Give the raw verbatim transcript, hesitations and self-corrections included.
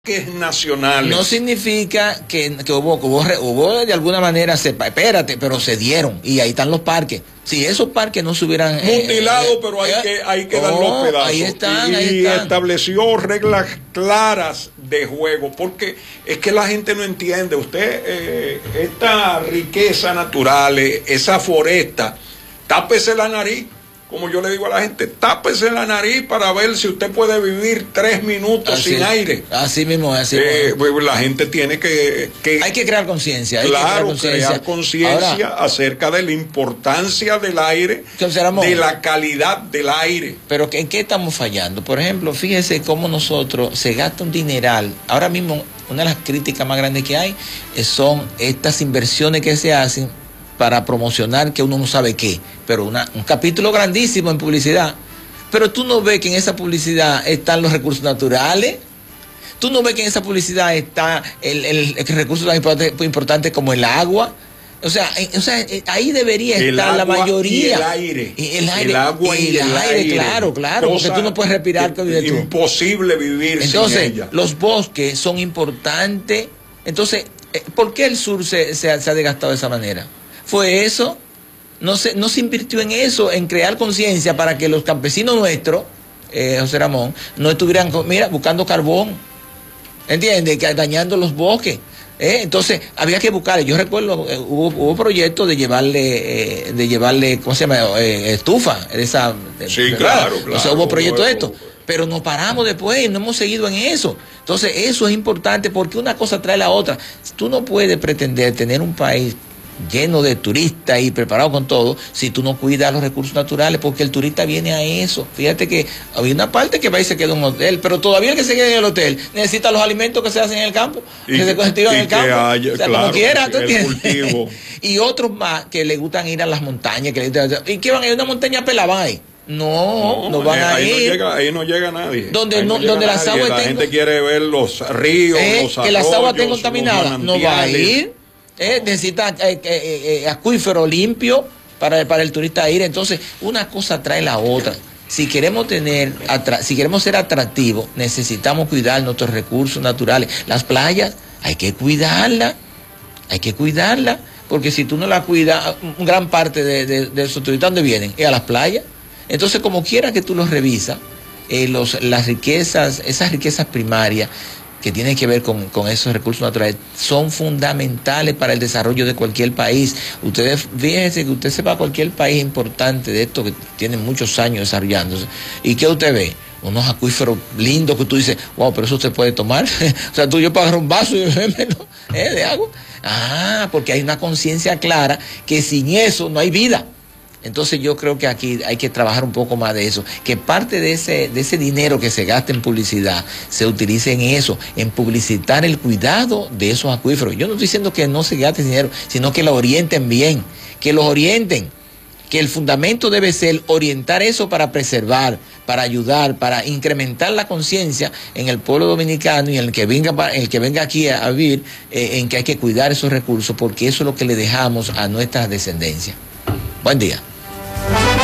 nacionales. No significa que, que hubo, hubo, hubo de alguna manera, se, espérate, pero se dieron y ahí están los parques. Si esos parques no se hubieran mutilado, eh, pero hay eh, que, hay que oh, dar los pedazos. Ahí están, y ahí están. estableció reglas claras de juego, porque es que la gente no entiende. Usted, eh, esta riqueza natural, esa foresta, tápese la nariz. Como yo le digo a la gente, tápese la nariz para ver si usted puede vivir tres minutos así, sin aire. Así mismo, así eh, mismo. La gente tiene que... que hay que crear conciencia. Claro, crear conciencia acerca de la importancia del aire, de la calidad del aire. Pero ¿en qué estamos fallando? Por ejemplo, fíjese cómo nosotros se gasta un dineral. Ahora mismo, una de las críticas más grandes que hay son estas inversiones que se hacen para promocionar que uno no sabe qué, pero una, un capítulo grandísimo en publicidad. Pero tú no ves que en esa publicidad están los recursos naturales, tú no ves que en esa publicidad está el, el, el recurso tan importante, importante como el agua. O sea, eh, o sea eh, ahí debería el estar la mayoría. Y el aire. Y el aire. El agua y, y el, el aire, aire. Claro, claro, porque tú no puedes respirar. Que, que imposible vivir Entonces, sin ella. Los bosques son importantes. Entonces, ¿por qué el sur se, se, se ha desgastado de esa manera? Fue eso, no se, no se invirtió en eso, en crear conciencia para que los campesinos nuestros, eh, José Ramón, no estuvieran, mira, buscando carbón, ¿entiendes? Que dañando los bosques. ¿eh? Entonces, había que buscar, yo recuerdo, eh, hubo, hubo proyectos de llevarle, eh, de llevarle, ¿cómo se llama? Eh, estufa, esa, sí, ¿verdad? claro, claro. O sea, hubo proyectos de esto. Pero nos paramos después y no hemos seguido en eso. Entonces, eso es importante porque una cosa trae la otra. Tú no puedes pretender tener un país lleno de turistas y preparado con todo, si tú no cuidas los recursos naturales, porque el turista viene a eso. Fíjate que había una parte que va y se queda en un hotel, pero todavía el que se quede en el hotel necesita los alimentos que se hacen en el campo, y, que se cultivan en el campo, haya, o sea, claro, como quiera, ¿tú entiendes? Y otros más que le gustan ir a las montañas, que le, ¿y qué van a ir a una montaña pela? Van ahí. No, no, no van a ahí ir. No llega, ahí no llega nadie. Donde, no, no, donde las aguas La tengo, gente quiere ver los ríos, eh, los arroyos, que las aguas estén contaminadas. No va a ir. Eh, necesita eh, eh, eh, acuífero limpio para, para el turista ir. Entonces, una cosa trae la otra. Si queremos tener, si queremos ser atractivos, necesitamos cuidar nuestros recursos naturales. Las playas, hay que cuidarlas, hay que cuidarlas, porque si tú no las cuidas, gran parte de, de, de esos turistas, ¿dónde vienen? Es a las playas. Entonces, como quiera que tú los revisas, eh, los, las riquezas, esas riquezas primarias, que tienen que ver con, con esos recursos naturales, son fundamentales para el desarrollo de cualquier país. Ustedes, fíjense que usted se va a cualquier país importante de esto que tiene muchos años desarrollándose, ¿y qué usted ve? Unos acuíferos lindos que tú dices, wow, pero eso usted puede tomar. O sea, tú yo puedo agarrar un vaso y bebérmelo, ¿eh? de agua. Ah, porque hay una conciencia clara que sin eso no hay vida. Entonces yo creo que aquí hay que trabajar un poco más de eso, que parte de ese, de ese dinero que se gasta en publicidad se utilice en eso, en publicitar el cuidado de esos acuíferos. Yo no estoy diciendo que no se gaste dinero, sino que lo orienten bien, que los orienten, que el fundamento debe ser orientar eso para preservar, para ayudar, para incrementar la conciencia en el pueblo dominicano y en el que venga, el que venga aquí a, a vivir, eh, en que hay que cuidar esos recursos, porque eso es lo que le dejamos a nuestras descendencias. Buen día.